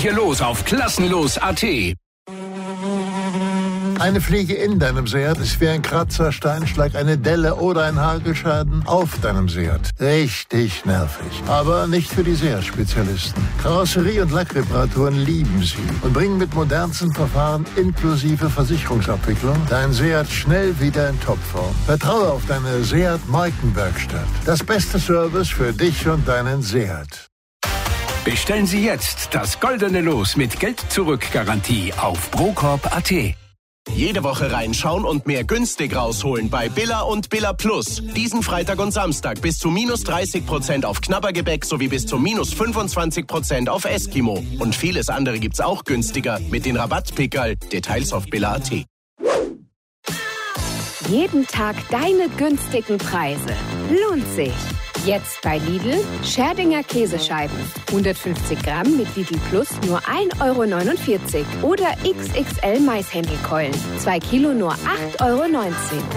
hier los auf klassenlos.at. Eine Fliege in deinem Seat ist wie ein Kratzer, Steinschlag, eine Delle oder ein Hagelschaden auf deinem Seat. Richtig nervig. Aber nicht für die Seat-Spezialisten. Karosserie- und Lackreparaturen lieben sie und bringen mit modernsten Verfahren inklusive Versicherungsabwicklung dein Seat schnell wieder in Topform. Vertraue auf deine Seat-Markenwerkstatt. Das beste Service für dich und deinen Seat. Bestellen Sie jetzt das goldene Los mit Geld-Zurück-Garantie auf Brokorb.at. Jede Woche reinschauen und mehr günstig rausholen bei Billa und Billa Plus. Diesen Freitag und Samstag bis zu minus 30% auf Knabbergebäck sowie bis zu minus 25% auf Eskimo. Und vieles andere gibt's auch günstiger mit den Rabattpickerl. Details auf Billa.at. Jeden Tag deine günstigen Preise. Lohnt sich. Jetzt bei Lidl Scherdinger Käsescheiben. 150 Gramm mit Lidl Plus nur 1,49 € oder XXL Maishändelkeulen. 2 Kilo nur 8,19 €.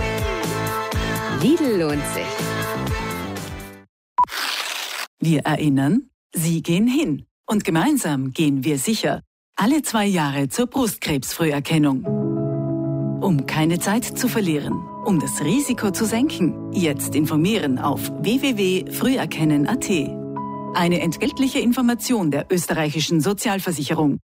Lidl lohnt sich. Wir erinnern, Sie gehen hin. Und gemeinsam gehen wir sicher. Alle 2 Jahre zur Brustkrebsfrüherkennung. Um keine Zeit zu verlieren, um das Risiko zu senken, jetzt informieren auf www.früherkennen.at. Eine entgeltliche Information der österreichischen Sozialversicherung.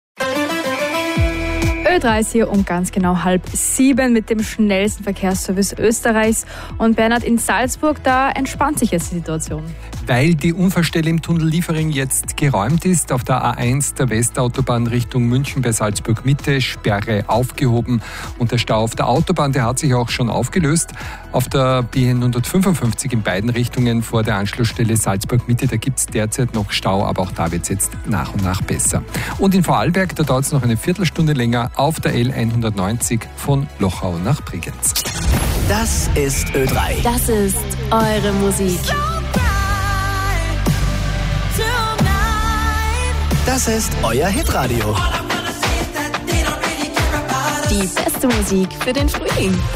Ö3 ist hier um ganz genau 6:30 mit dem schnellsten Verkehrsservice Österreichs. Und Bernhard, in Salzburg, da entspannt sich jetzt die Situation. Weil die Unfallstelle im Tunnel Liefering jetzt geräumt ist, auf der A1 der Westautobahn Richtung München bei Salzburg Mitte, Sperre aufgehoben. Und der Stau auf der Autobahn, der hat sich auch schon aufgelöst. Auf der BN 155 in beiden Richtungen vor der Anschlussstelle Salzburg Mitte, da gibt es derzeit noch Stau, aber auch da wird es jetzt nach und nach besser. Und in Vorarlberg, da dauert es noch eine Viertelstunde länger auf der L190 von Lochau nach Bregenz. Das ist Ö3. Das ist eure Musik. Das ist euer Hitradio. Die beste Musik für den Frühling.